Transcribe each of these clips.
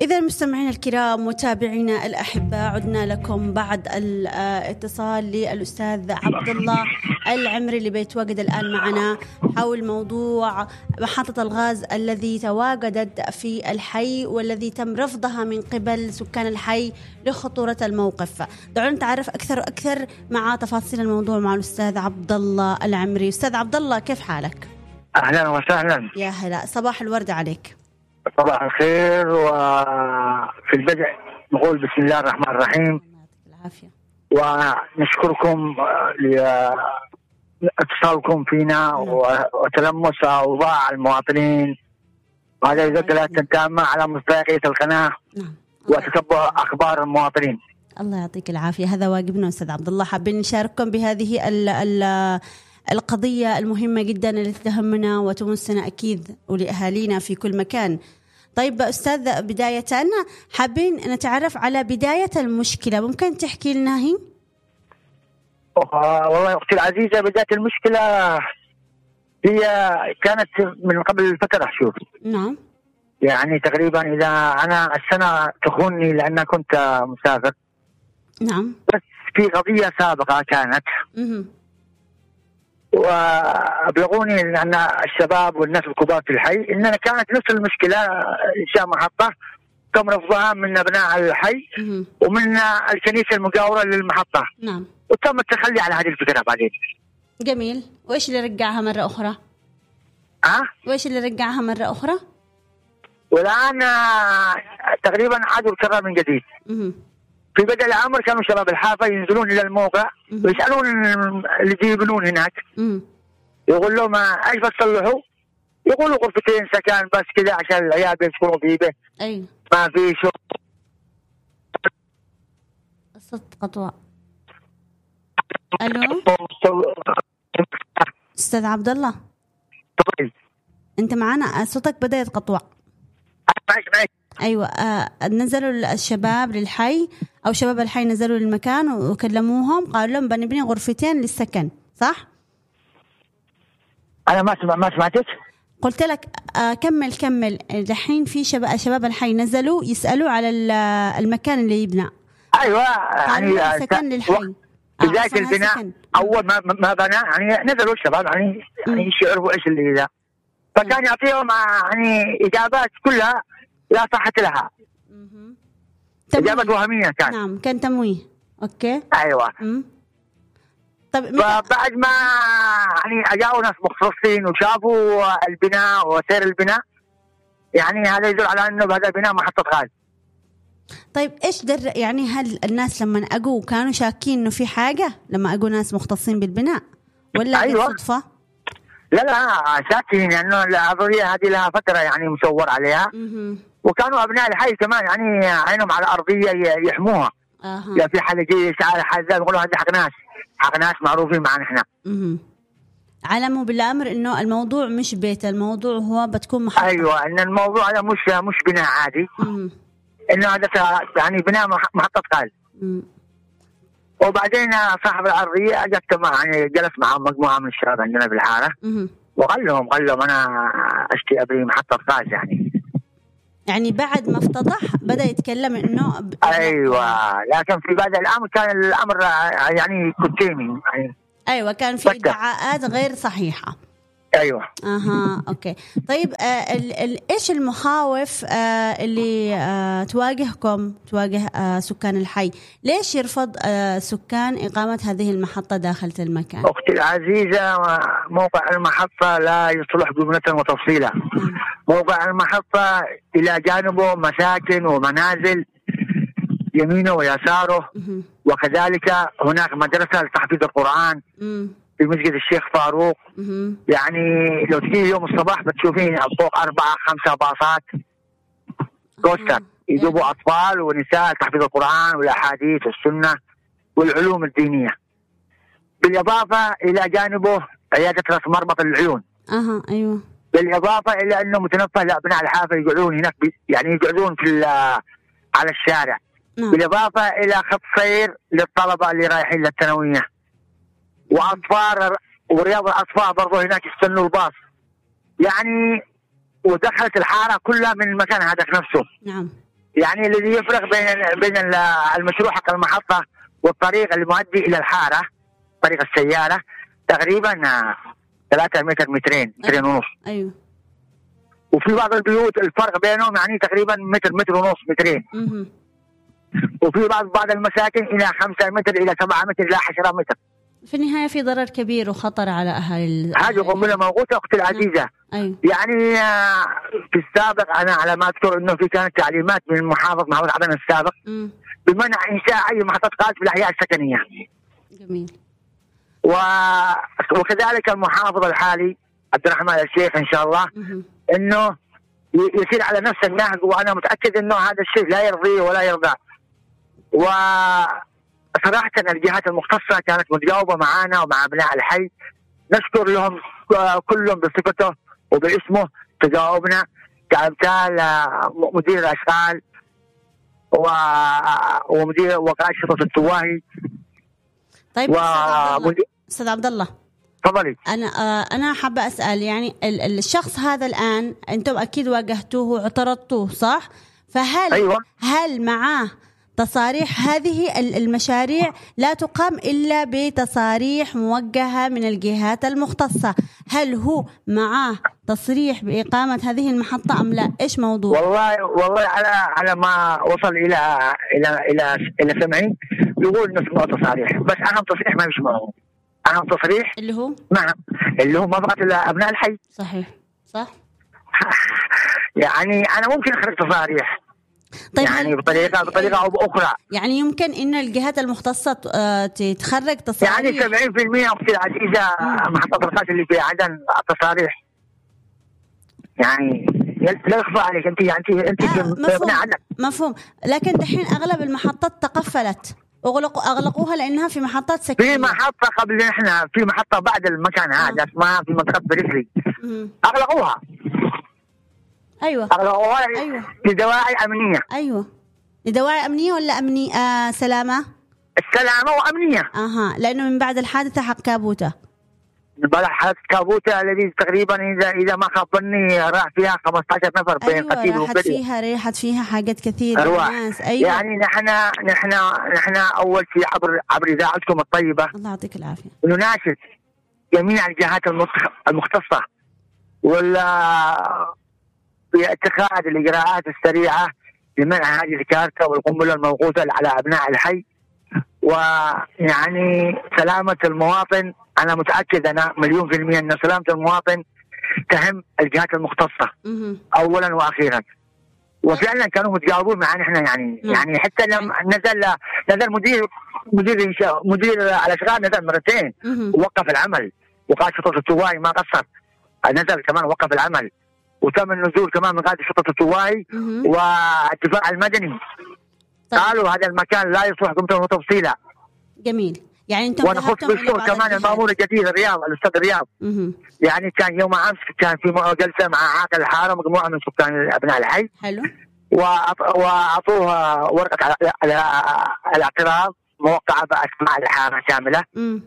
إذا مستمعينا الكرام متابعينا الأحباء، عدنا لكم بعد الاتصال للأستاذ عبد الله العمري اللي بيتواجد الآن معنا حول موضوع محطة الغاز الذي تواجدت في الحي والذي تم رفضها من قبل سكان الحي لخطورة الموقف. دعونا نتعرف أكثر وأكثر مع تفاصيل الموضوع مع الأستاذ عبد الله العمري. أستاذ عبد الله، كيف حالك؟ أهلا وسهلا. يا هلا، صباح الورد عليك. صباح الخير. وفي البدء نقول بسم الله الرحمن الرحيم، العافية، ونشكركم لاتصالكم فينا وتلمس أوضاع المواطنين، وهذا يدل تامة على مصداقية القناة وتتبع أخبار المواطنين. الله يعطيك العافية، هذا واجبنا أستاذ عبد الله. حابين نشارككم بهذه القضية المهمة جدا التي تهمنا وتمسنا أكيد ولأهالينا في كل مكان. طيب أستاذ، بداية حابين نتعرف على بداية المشكلة، ممكن تحكي لنا هي؟ والله أختي العزيزة، بداية المشكلة هي كانت من قبل فترة. شوف، نعم، يعني تقريبا إذا أنا السنة تخونني لأن كنت مسافر. نعم، بس في قضية سابقة كانت وأبلغوني أن الشباب والناس الكبار في الحي إننا كانت نفس المشكلة، إنشاء محطة تم رفضها من أبناء الحي ومن الكنيسة المجاورة للمحطة. نعم، وتم التخلي على هذه الفكرة بعدين. جميل. وإيش اللي رجعها مرة أخرى؟ وإيش اللي رجعها مرة أخرى؟ والآن تقريبا عادوا الكرة من جديد. في بدء الأمر كانوا شباب الحافة ينزلون إلى الموقع ويسألون اللي يبنون هناك، يقول لهم ايش بتصلحوا؟ يقولوا غرفتين سكن بس كذا عشان العيال بيسكنوا فيه. ايوه، ما في شغل. الصوت قطوع. الو استاذ عبد الله، انت معنا؟ صوتك بدأ يتقطع. ايوه، نزلوا الشباب للحي او شباب الحي نزلوا للمكان وكلموهم، قالوا لهم بنبني غرفتين للسكن، صح؟ أنا ما سمعتك. قلت لك كمل. الحين في شباب الحي نزلوا يسألوا على المكان اللي يبنى. أيوة، يعني سكن للحي بداية البناء أول ما بنى، يعني نزلوا الشباب يعني يعرفوا إيش اللي ذا، فكان يعطيهم يعني إجابات كلها لا صحة لها. إجابات وهمية كان. نعم، كان تمويه. أوكي. أيوة. طيب فبعد ما يعني أجاوا ناس مختصين وشافوا البناء وسير البناء، يعني هذا يدل على أنه هذا بناء محطة غاز. طيب إيش يعني هل الناس لما أجوا كانوا شاكين إنه في حاجة لما أجوا ناس مختصين بالبناء ولا أيوة. صدفة؟ لا شاكين، لأنه الأرضية هذه لها فترة يعني مصور عليها. وكانوا أبناء الحي كمان يعني عينهم على الأرضية يحموها. لا في حد يجي يسأل حد يقولوا هذه حق ناس معروفين معنا إحنا. علموا بالأمر إنه الموضوع مش بيت، الموضوع هو بتكون محطة. أيوة، إن الموضوع هذا مش بناء عادي. إنه هذا يعني بناء محطة غاز. وبعدين صاحب الأرضية يعني جلس مع مجموعة من الشباب عندنا بالحارة وقال لهم أنا أشتي أبني محطة غاز. يعني بعد ما افتضح بدأ يتكلم إنه أيوة، لكن في بعد الأمر كان الأمر يعني كتيمي يعني. أيوة، كان في ادعاءات غير صحيحة. أيوة. أوكي. طيب إيش المخاوف اللي تواجه سكان الحي؟ ليش يرفض سكان إقامة هذه المحطة داخل المكان؟ أختي العزيزة، موقع المحطة لا يصلح جملة وتفصيلا. موقع المحطة إلى جانبه مساكن ومنازل يمينه ويساره، وكذلك هناك مدرسة لتحفيظ القرآن في مسجد الشيخ فاروق. يعني لو تجي يوم الصباح بتشوفين فوق 4-5 باصات كوستر يجيبوا أطفال ونساء تحفيظ القرآن والأحاديث والسنة والعلوم الدينية، بالإضافة إلى جانبه عيادة رأس مربط العيون. أيوة. بالإضافة إلى أنه متنفذ لأبناء الحافة يقعدون هناك، يعني يقعدون على الشارع. بالإضافة إلى خط سير للطلبة اللي رايحين للثانوية، وأطفال ورياض الأطفال برضو هناك يستنوا الباص يعني. ودخلت الحارة كلها من المكان هذاك نفسه. نعم. يعني الذي يفرق بين المشروع حق المحطة والطريق المؤدي إلى الحارة، طريق السيارة، تقريبا 3 متر، مترين ونص. أيوه. وفي بعض البيوت الفرق بينهم يعني تقريبا متر ونص، مترين. وفي بعض المساكن إلى 5 متر إلى 7 متر إلى 10 متر. في النهاية في ضرر كبير وخطر على أهل. هذه قنبلة موقوتة أختي العزيزة. أيوه. يعني في السابق أنا على ما أذكر إنه في كانت تعليمات من محافظ عدن السابق بمنع إنشاء أي محطة غاز في الأحياء السكنية. جميل. وكذلك المحافظ الحالي عبد الرحمن الشيخ إن شاء الله إنه يسير على نفس النهج، وأنا متأكد إنه هذا الشيء لا يرضيه ولا يرضى. وصراحة الجهات المختصة كانت متجاوبة معنا ومع أبناء الحي، نشكر لهم كلهم بصفته وباسمه تجاوبنا، كأمثال مدير الأشغال ومدير وقائد شرطة التواهي. طيب أستاذ عبد الله، تفضلي. أنا حابة أسأل، يعني الشخص هذا الآن أنتم أكيد واجهتوه واعترضتوه صح؟ فهل أيوة. هل معاه تصاريح؟ هذه المشاريع لا تقام إلا بتصاريح موجهة من الجهات المختصة، هل هو معاه تصريح بإقامة هذه المحطة أم لا؟ إيش موضوع؟ والله على ما وصل إلى سمعي يقول نسمع تصاريح، بس أهم تصريح ما يسمعه. أهم تصريح اللي هو مضغط أبناء الحي. صحيح صح. يعني أنا ممكن أخرج تصاريح، طيب يعني بطريقة أو بأخرى. يعني يمكن إن الجهات المختصة تخرج تصاريح. يعني 70% أختي العزيزة محطة الغاز اللي في عدن تصاريح، يعني لا يخفى عليك أنت مفهوم. لكن دحين أغلب المحطات تقفلت، أغلقوها لأنها في محطات سكنية. في محطة قبل إحنا في محطة بعد المكان هذا اسمها في منطقة بريفري أغلقوها. أيوة. أغلقوها. أيوة. لدواعي أمنية. أيوة. لدواعي أمنية ولا سلامة؟ السلامة وأمنية. لأنه من بعد الحادثة حق كابوتة. من بعد حادث كابوتة الذي تقريبا إذا ما خاب ظني راح فيها 15 نفر بين قتيل وقتيل. راحت فيها حاجات كثير الناس. أيوة. يعني نحن أول شيء عبر إذاعتكم الطيبة، الله يعطيك العافية، نناشد جميع الجهات المختصة باتخاذ الإجراءات السريعة لمنع هذه الكارثة والقنبلة الموقوتة على أبناء الحي. ويعني سلامة المواطن، أنا متأكد أنا 100% أن سلامة المواطن تهم الجهات المختصة أولا وأخيرا. وفعلا كانوا متجاوبون معنا احنا، يعني حتى لما نزل مدير الأشغال نزل مرتين ووقف العمل، وقائد شرطة التواهي ما قصر نزل كمان وقف العمل، وتم النزول كمان من قائد شرطة التواهي والدفاع المدني. قالوا هذا المكان لا يصلح قمته وتفصيله. جميل. يعني انتم ونخص بالشغل كمان المأمور الجديد الأستاذ رياض. يعني كان يوم أمس كان في جلسة مع عاقل الحارة مجموعة من سكان أبناء الحي. حلو. وأعطوها ورقة الاعتراض موقعة بأسماء الحارة كاملة.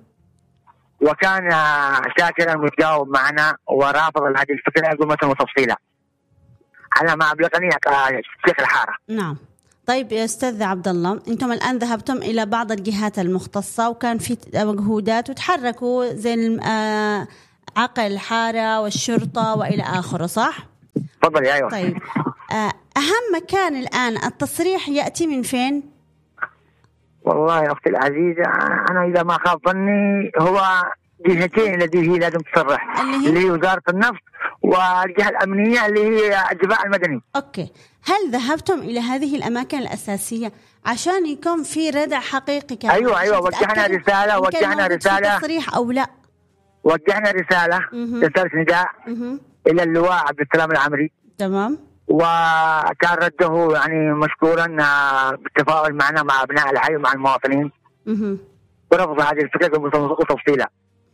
وكان شاكرا متجاوب معنا ورافض هذه الفكرة قمته وتفصيله على ما أبلغني شيخ الحارة. نعم. طيب يا أستاذ عبد الله، أنتم الآن ذهبتم إلى بعض الجهات المختصة وكان في مجهودات وتحركوا زي عقل الحارة والشرطة وإلى آخره صح؟ تفضلي. أيوة. طيب أهم مكان الآن التصريح يأتي من فين؟ والله يا أختي العزيزة أنا إذا ما خاب ظني هو جهتين التي هي لازم تصرح، اللي هي وزارة النفط والجهة الأمنية اللي هي الدفاع المدني. أوكي. هل ذهبتم إلى هذه الأماكن الأساسية عشان يكون في ردع حقيقي كمان؟ أيوة. وجهنا رسالة تصريح أو لا؟ وجهنا رسالة نداء إلى اللواء عبد السلام العمري. تمام. وكان رده يعني مشكورا بالتفاعل معنا مع أبناء الحي ومع المواطنين ورفض هذه الفكرة وتفصيلها.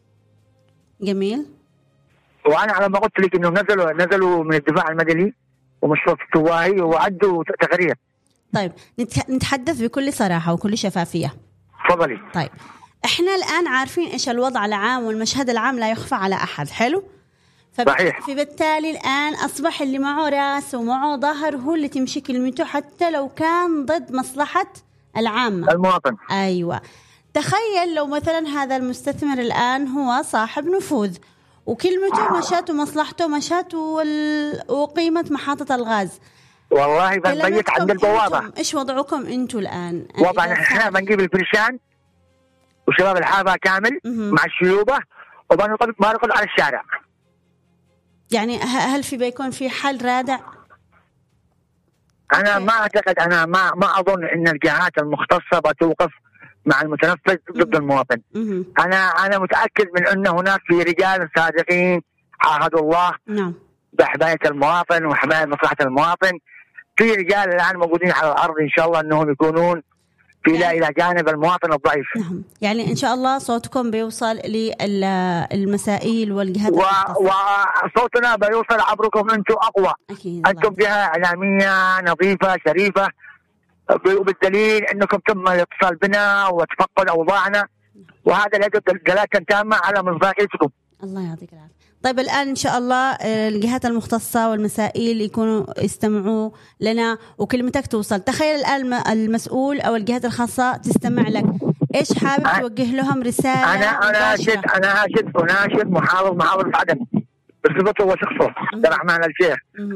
جميل. وأنا على ما قلت لك إنه نزلوا من الدفاع المدني ومشروع التواهي وعدوا تقرير. طيب نتحدث بكل صراحة وكل شفافية. تفضلي. طيب احنا الآن عارفين إيش الوضع العام والمشهد العام لا يخفى على أحد. حلو. صحيح. فبالتالي الآن أصبح اللي معه راس ومعه ظهر هو اللي تمشي كلمته حتى لو كان ضد مصلحة العامة المواطن. أيوة. تخيل لو مثلا هذا المستثمر الآن هو صاحب نفوذ وكلمته مشات ومصلحته مشات وقيمة محطة الغاز. والله بنبيت عند البوابة. إيش وضعكم أنتوا الآن؟ وضعنا إحنا بنجيب الفرشان وشباب الحافة كامل مع الشيوبة وبنرقد على الشارع. يعني هل بيكون في حل رادع؟ أنا ما أعتقد، أنا ما أظن إن الجهات المختصة بتوقف مع المتنفذ ضد المواطن. أنا متأكد من أن هناك في رجال صادقين عاهدوا الله نعم بحماية المواطن وحماية مصلحة المواطن. في رجال الآن موجودين على الأرض إن شاء الله أنهم يكونون إلى جانب المواطن الضعيف. نعم. يعني إن شاء الله صوتكم بيوصل للمسائل والجهات وصوتنا بيوصل عبركم. أنتم أقوى. أنتم جهة إعلامية نظيفة شريفة، وبالدليل أنكم تم الاتصال بنا وتفقد أوضاعنا، وهذا لا يدل دلالة تامة على مصداقيتكم. الله يعطيك العافية. طيب الآن إن شاء الله الجهات المختصة والمسائل يكونوا يستمعوا لنا وكلمتك توصل. تخيل الآن المسؤول أو الجهات الخاصة تستمع لك، إيش حابب توجه لهم رسالة؟ أنا أناشد محافظ عدن بصفته وشخصه عبد الرحمن الشيخ،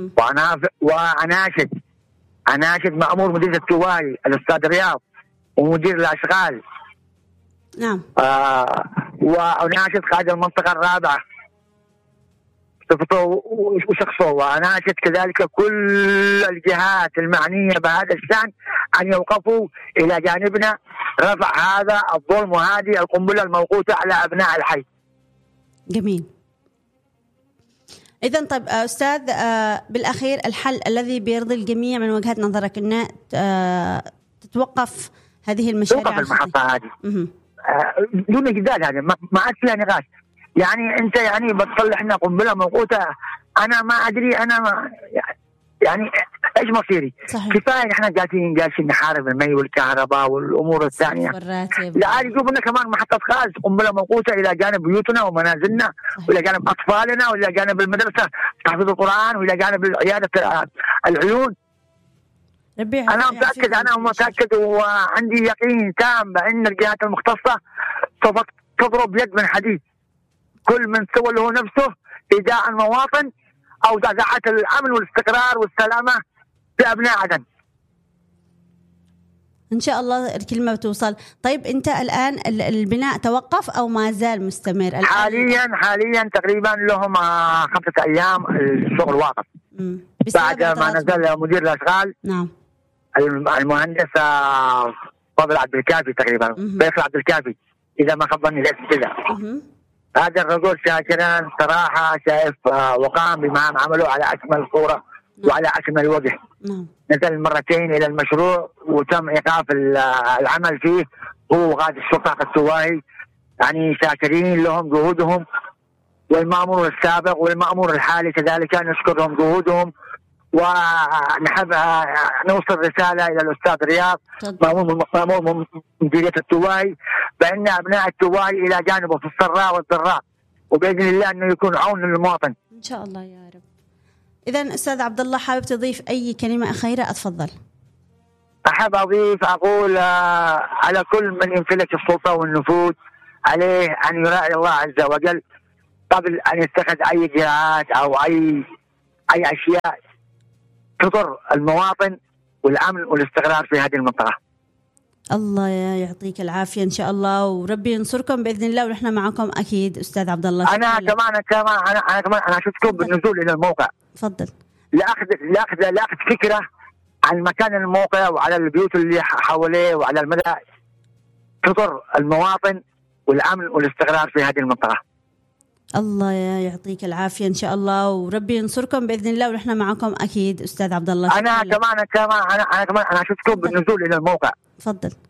أناشد مأمور مديرية التواي الأستاذ رياض ومدير الأشغال. نعم. وأناشد قائد المنطقة الرابعة صفته وشخصه، وأناشد كذلك كل الجهات المعنية بهذا الشأن أن يوقفوا إلى جانبنا رفع هذا الظلم وهذه القنبلة الموقوتة على أبناء الحي. جميل. إذن طيب أستاذ، بالأخير الحل الذي بيرضي الجميع من وجهة نظرك أن تتوقف هذه المشاريع، توقف المحطة هذه دون جدال، هذا ما عاد فيها نقاش. يعني أنت يعني بتصلح لنا قنبلة موقوتة، أنا ما أدري أنا يعني إيش مصيري. كفاية إحنا جالسين نحارب المي والكهرباء والأمور الثانية، لا يجيبوا لنا كمان محطة غاز قنبلة موقوتة إلى جانب بيوتنا ومنازلنا وإلى جانب أطفالنا وإلى جانب المدرسة تحفيظ القرآن وإلى جانب عيادة العيون. أنا متأكد وعندي يقين تام بأن الجهات المختصة سوف تضرب يد من حديد كل من سوى له نفسه إيذاء المواطن أو زعزعة الأمن والاستقرار والسلامة في أبناء عدن. إن شاء الله الكلمة بتوصل. طيب أنت الآن البناء توقف أو ما زال مستمر؟ حاليا تقريبا لهم 5 أيام الشغل واقف بعد ما نزل مدير الأشغال. نعم. المهندس فضل عبد الكافي تقريبا فيصل عبد الكافي إذا ما خبرني ليش كذا. هذا الرجل شاكرا صراحة، شايف وقام بمهام عمله على أكمل صورة وعلى أكمل وجه. نزل مرتين إلى المشروع وتم إيقاف العمل فيه هو وقائد الشرطة التواهي، يعني شاكرين لهم جهودهم، والمأمور السابق والمأمور الحالي كذلك نشكرهم جهودهم. ونحب نوصل رسالة إلى الأستاذ رياض مأمور مديرية التواهي بأن أبناء التواهي إلى جانبه في السراء والضراء، وبإذن الله أنه يكون عون للمواطن إن شاء الله يا رب. إذن أستاذ عبد الله حابب تضيف أي كلمة أخيرة؟ أتفضل. أحب أضيف أقول على كل من يمتلك السلطة والنفوذ عليه أن يراعي الله عز وجل قبل أن يتخذ أي إجراءات أو أي أشياء تضر المواطن والأمن والاستقرار في هذه المنطقة. الله يعطيك العافية إن شاء الله، وربي ينصركم بإذن الله، ونحن معكم أكيد أستاذ عبد الله. أنا كمان أشوفكم بالنزول إلى الموقع. تفضل. لأخذ فكرة عن مكان الموقع وعلى البيوت اللي حواليه وعلى المدى تضر المواطن والأمن والاستقرار في هذه المنطقة. الله يعطيك العافية إن شاء الله، وربي ينصركم بإذن الله، ونحن معكم أكيد أستاذ عبد الله. أنا كمان أشوفكم بالنزول إلى الموقع. تفضل.